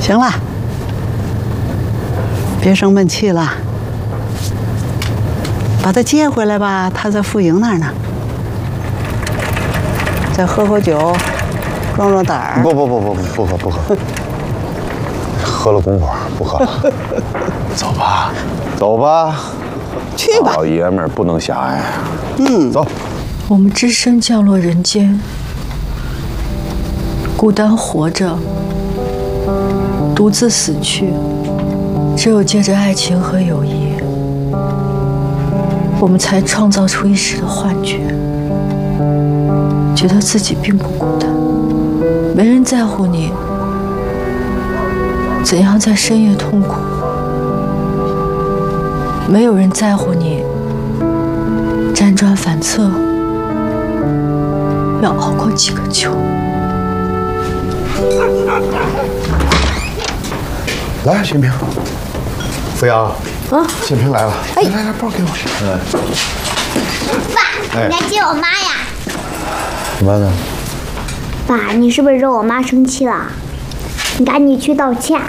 行了，别生闷气了，把他接回来吧，他在副营那儿呢。再喝口酒，壮壮胆儿。 不喝，喝了功夫不喝了。走吧，走吧， 去吧。 老爷们儿不能狭隘。走。 我们只身降落人间，孤单活着，独自死去。只有借着爱情和友谊，我们才创造出一时的幻觉，觉得自己并不孤单。没人在乎你怎样在深夜痛苦，没有人在乎你辗转反侧，要熬过几个秋。 来，新平，扶摇，新平来了，来，包给我。 爸，你来接我妈呀！ 怎么呢？ 爸，你是不是惹我妈生气了？你赶紧去道歉。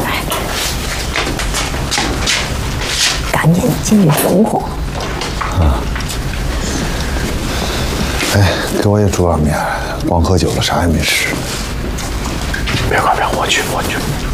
赶紧进去哄哄。 哎，给我也煮碗面，光喝酒了，啥也没吃。别管，我去。